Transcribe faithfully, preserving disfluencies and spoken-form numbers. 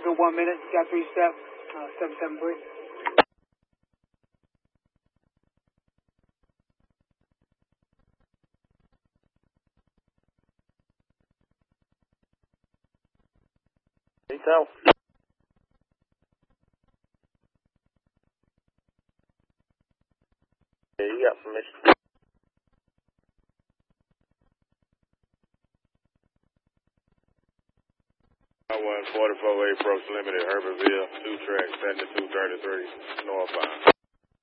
good one minute. Got three step, uh, seven seven three. Detail. Yeah, you got permission. I one forty-four approach limited, Herbertville, two track, seventy-two thirty-three, northbound.